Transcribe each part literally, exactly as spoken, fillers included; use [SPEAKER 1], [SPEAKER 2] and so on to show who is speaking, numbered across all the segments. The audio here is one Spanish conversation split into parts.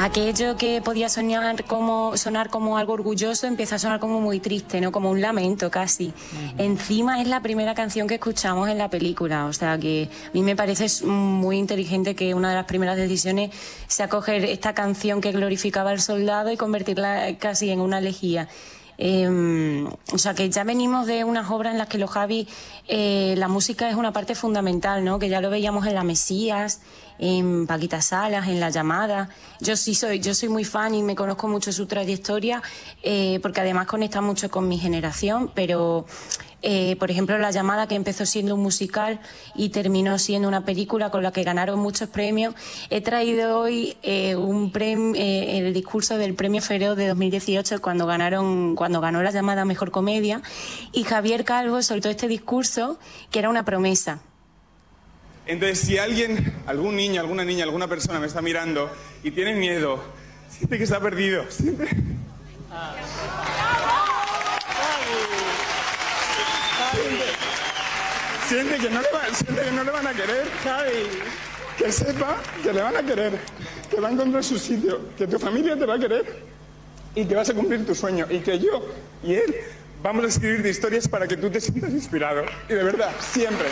[SPEAKER 1] aquello que podía soñar como, sonar como algo orgulloso empieza a sonar como muy triste, ¿no? Como un lamento casi. Uh-huh. Encima es la primera canción que escuchamos en la película, o sea que a mí me parece muy inteligente que una de las primeras decisiones sea coger esta canción que glorificaba al soldado y convertirla casi en una elegía. Eh, o sea que ya venimos de unas obras en las que los Javi, eh, la música es una parte fundamental, ¿no? Que ya lo veíamos en La Mesías, en Paquita Salas, en La Llamada. Yo sí soy, yo soy muy fan y me conozco mucho su trayectoria, eh, porque además conecta mucho con mi generación, pero eh, por ejemplo La Llamada, que empezó siendo un musical y terminó siendo una película con la que ganaron muchos premios. He traído hoy eh, un premio, eh, el discurso del Premio Feroz de dos mil dieciocho, cuando ganaron, cuando ganó La Llamada a Mejor Comedia, y Javier Calvo soltó este discurso que era una promesa.
[SPEAKER 2] Entonces, si alguien, algún niño, alguna niña, alguna persona me está mirando y tiene miedo, siente que está perdido, siente... Ah. Siente, siente, que no le va, siente que no le van a querer, Javi. Que sepa que le van a querer, que va a encontrar su sitio, que tu familia te va a querer y que vas a cumplir tu sueño. Y que yo y él vamos a escribir historias para que tú te sientas inspirado. Y de verdad, siempre.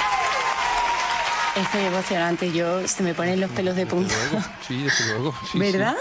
[SPEAKER 1] Es que emocionante, yo se me ponen los pelos de punta.
[SPEAKER 3] Desde luego, sí, desde luego. Sí,
[SPEAKER 1] ¿verdad?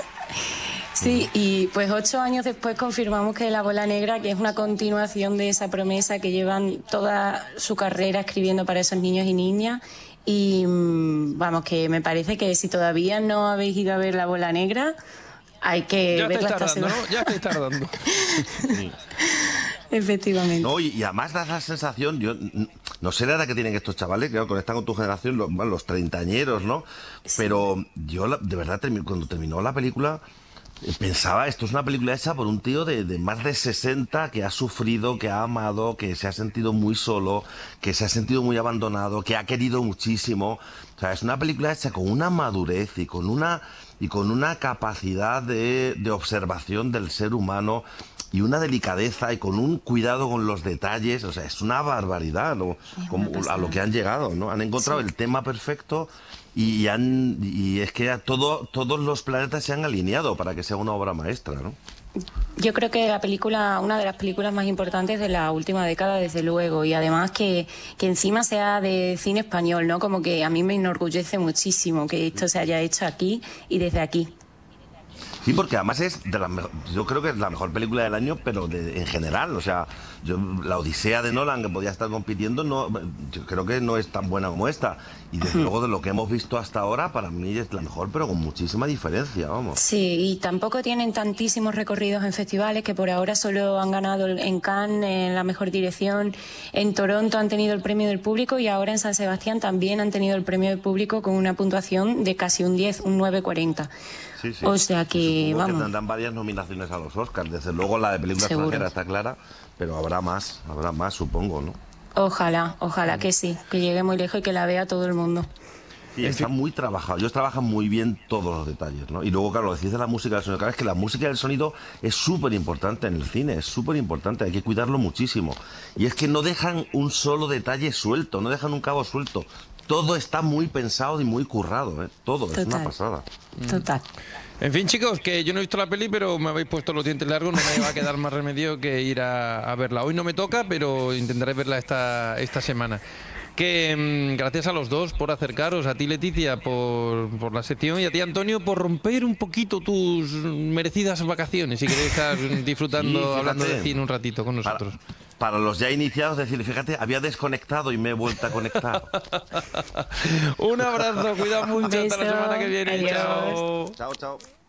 [SPEAKER 1] Sí. Sí, y pues ocho años después confirmamos que La Bola Negra, que es una continuación de esa promesa que llevan toda su carrera escribiendo para esos niños y niñas. Y vamos, que me parece que si todavía no habéis ido a ver La Bola Negra, hay que
[SPEAKER 3] ya
[SPEAKER 1] verla esta
[SPEAKER 3] tardando,
[SPEAKER 1] semana.
[SPEAKER 3] ¿no? Ya estáis tardando.
[SPEAKER 4] Sí.
[SPEAKER 1] Efectivamente.
[SPEAKER 4] No, y, y además das la sensación, yo no sé la edad que tienen estos chavales, claro, conectan con tu generación, los, bueno, los treintañeros, ¿no? Sí. Pero yo, la, de verdad, termi cuando terminó la película, eh, pensaba, esto es una película hecha por un tío de, de más de sesenta que ha sufrido, que ha amado, que se ha sentido muy solo, que se ha sentido muy abandonado, que ha querido muchísimo. O sea, es una película hecha con una madurez y con una, y con una capacidad de, de observación del ser humano, y una delicadeza y con un cuidado con los detalles. O sea, es una barbaridad, ¿no? Como, a lo que han llegado, ¿no? Han encontrado sí. el tema perfecto y, han, y es que todo, todos los planetas se han alineado para que sea una obra maestra, ¿no?
[SPEAKER 1] Yo creo que la película, una de las películas más importantes de la última década, desde luego, y además que, que encima sea de cine español, ¿no? Como que a mí me enorgullece muchísimo que esto se haya hecho aquí y desde aquí.
[SPEAKER 4] Sí, porque además es de la yo creo que es la mejor película del año, pero de, en general, o sea, yo, la Odisea de Nolan, que podía estar compitiendo, no, yo creo que no es tan buena como esta. Y desde luego de lo que hemos visto hasta ahora, para mí es la mejor, pero con muchísima diferencia, vamos.
[SPEAKER 1] Sí, y tampoco tienen tantísimos recorridos en festivales, que por ahora solo han ganado en Cannes en la mejor dirección, en Toronto han tenido el premio del público y ahora en San Sebastián también han tenido el premio del público con una puntuación de casi un diez, un nueve cuarenta.
[SPEAKER 4] Sí, sí.
[SPEAKER 1] O sea que, vamos,
[SPEAKER 4] que tendrán varias nominaciones a los Oscars. Desde luego la de película
[SPEAKER 1] seguro.
[SPEAKER 4] extranjera está clara, pero habrá más, habrá más, supongo, ¿no?
[SPEAKER 1] Ojalá, ojalá que sí, que llegue muy lejos y que la vea todo el mundo.
[SPEAKER 4] Sí, está muy trabajado. Ellos trabajan muy bien todos los detalles, ¿no? Y luego, claro, lo decís de la música del sonido. Claro, es que la música del sonido es súper importante en el cine, es súper importante, hay que cuidarlo muchísimo. Y es que no dejan un solo detalle suelto, no dejan un cabo suelto. Todo está muy pensado y muy currado, ¿eh? Todo, total, es una pasada.
[SPEAKER 1] Total.
[SPEAKER 3] En fin, chicos, que yo no he visto la peli, pero me habéis puesto los dientes largos, no me va a quedar más remedio que ir a, a verla. Hoy no me toca, pero intentaré verla esta, esta semana. Que mmm, gracias a los dos por acercaros, a ti Leticia por, por la sección y a ti Antonio por romper un poquito tus merecidas vacaciones y que estar disfrutando, sí, hablando de cine un ratito con nosotros.
[SPEAKER 4] Para, para los ya iniciados, decir, fíjate, había desconectado y me he vuelto a conectar.
[SPEAKER 3] Un abrazo, cuidado mucho, hasta la semana que viene.
[SPEAKER 1] Adiós.
[SPEAKER 3] Chao.
[SPEAKER 4] Chao, chao.